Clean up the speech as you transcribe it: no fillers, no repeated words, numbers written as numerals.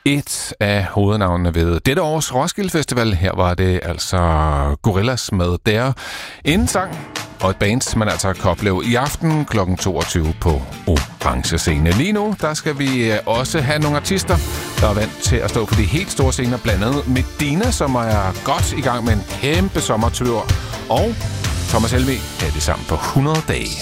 et af hovednavnene ved dette års Roskilde Festival. Her var det altså Gorillaz med Der. En sang og et band, man altså kan opleve i aften kl. 22 på Orange Scene. Lige nu, der skal vi også have nogle artister, der er vant til at stå på de helt store scener, blandt andet Medina, som er godt i gang med en kæmpe sommertur, og Thomas Helvig er det sammen på 100 dage.